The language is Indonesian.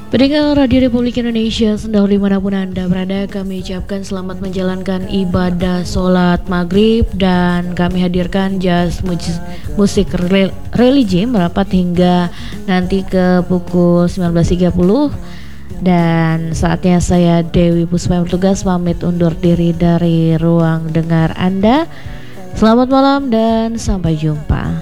Pendengar Radio Republik Indonesia, sendahulu dimanapun Anda berada, kami ucapkan selamat menjalankan ibadah sholat maghrib. Dan kami hadirkan jazz musik religi merapat hingga nanti ke pukul 19.30. Dan saatnya saya Dewi Puspa yang bertugas pamit undur diri dari ruang dengar Anda. Selamat malam dan sampai jumpa.